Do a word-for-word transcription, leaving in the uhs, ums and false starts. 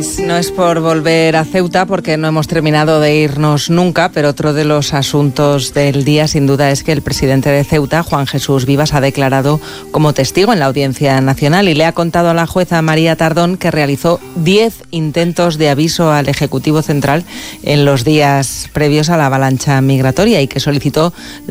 No es por volver a Ceuta, porque no hemos terminado de irnos nunca, pero otro de los asuntos del día, sin duda, es que el presidente de Ceuta, Juan Jesús Vivas, ha declarado como testigo en la Audiencia Nacional y le ha contado a la jueza María Tardón que realizó diez intentos de aviso al Ejecutivo Central en los días previos a la avalancha migratoria y que solicitó